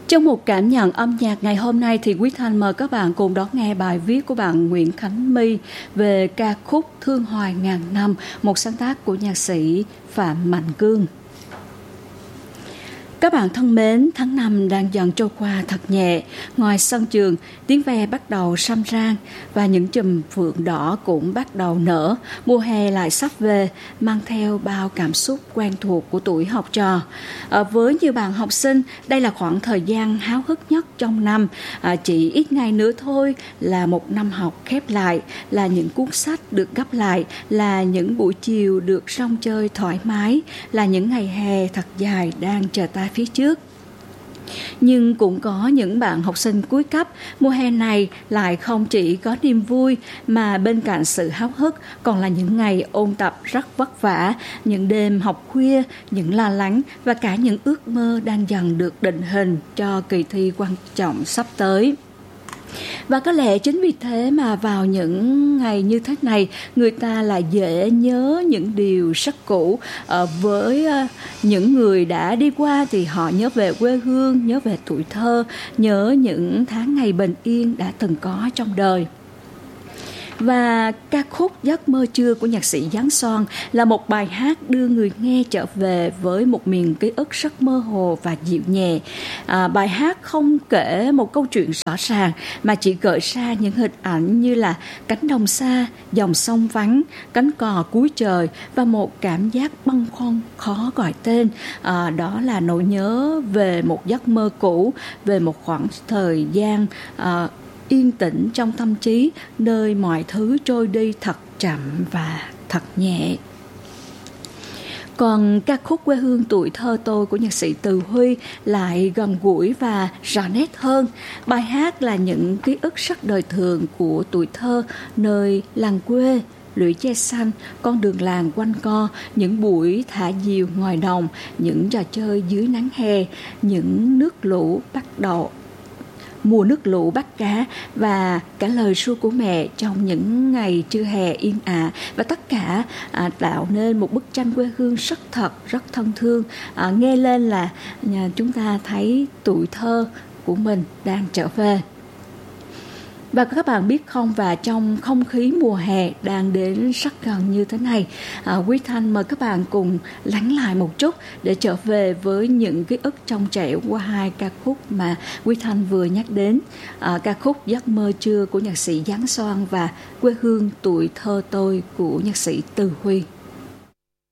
Trong một cảm nhận âm nhạc ngày hôm nay thì Quý Thanh mời các bạn cùng đón nghe bài viết của bạn Nguyễn Khánh My về ca khúc Thương Hoài Ngàn Năm, một sáng tác của nhạc sĩ Phạm Mạnh Cương. Các bạn thân mến, tháng 5 đang dần trôi qua thật nhẹ. Ngoài sân trường, tiếng ve bắt đầu râm ran và những chùm phượng đỏ cũng bắt đầu nở. Mùa hè lại sắp về, mang theo bao cảm xúc quen thuộc của tuổi học trò. Với nhiều bạn học sinh, đây là khoảng thời gian háo hức nhất trong năm. Chỉ ít ngày nữa thôi là một năm học khép lại, là những cuốn sách được gấp lại, là những buổi chiều được rong chơi thoải mái, là những ngày hè thật dài đang chờ ta phía trước. Nhưng cũng có những bạn học sinh cuối cấp, mùa hè này lại không chỉ có niềm vui mà bên cạnh sự háo hức còn là những ngày ôn tập rất vất vả, những đêm học khuya, những lo lắng và cả những ước mơ đang dần được định hình cho kỳ thi quan trọng sắp tới. Và có lẽ chính vì thế mà vào những ngày như thế này, người ta lại dễ nhớ những điều rất cũ. Với những người đã đi qua thì họ nhớ về quê hương, nhớ về tuổi thơ, nhớ những tháng ngày bình yên đã từng có trong đời. Và ca khúc Giấc mơ trưa của nhạc sĩ Giáng Son là một bài hát đưa người nghe trở về với một miền ký ức rất mơ hồ và dịu nhẹ. Bài hát không kể một câu chuyện rõ ràng mà chỉ gợi ra những hình ảnh như là cánh đồng xa, dòng sông vắng, cánh cò cuối trời và một cảm giác bâng khuâng khó gọi tên. Đó là nỗi nhớ về một giấc mơ cũ, về một khoảng thời gian yên tĩnh trong tâm trí, nơi mọi thứ trôi đi thật chậm và thật nhẹ. Còn ca khúc Quê hương tuổi thơ tôi của nhạc sĩ Từ Huy lại gần gũi và rõ nét hơn. Bài hát là những ký ức rất đời thường của tuổi thơ, nơi làng quê, lũy tre xanh, con đường làng quanh co, những buổi thả diều ngoài đồng, những trò chơi dưới nắng hè, những nước lũ bắt đầu mùa nước lũ bắt cá và cả lời ru của mẹ trong những ngày trưa hè yên ả, và tất cả tạo nên một bức tranh quê hương rất thật, rất thân thương. Nghe lên là chúng ta thấy tuổi thơ của mình đang trở về. Và các bạn biết không, và trong không khí mùa hè đang đến rất gần như thế này, Quý Thanh mời các bạn cùng lắng lại một chút để trở về với những ký ức trong trẻo qua hai ca khúc mà Quý Thanh vừa nhắc đến. Ca khúc Giấc mơ trưa của nhạc sĩ Giáng Son và Quê hương tuổi thơ tôi của nhạc sĩ Từ Huy.